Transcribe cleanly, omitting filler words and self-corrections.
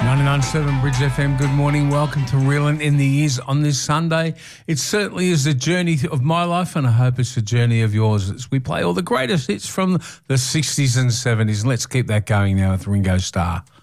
99.7 Bridge FM, good morning. Welcome to Reelin' in the Ears on this Sunday. It certainly is a journey of my life, and I hope it's a journey of yours as we play all the greatest hits from the 60s and 70s. And let's keep that going now with Ringo Starr.